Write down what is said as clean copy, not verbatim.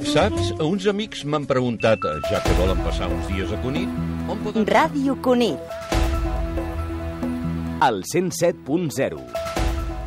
Saps, uns amics m'han preguntat, ja que volen passar uns dies a Cunit, on poden... Ràdio Cunit. Al 107.0.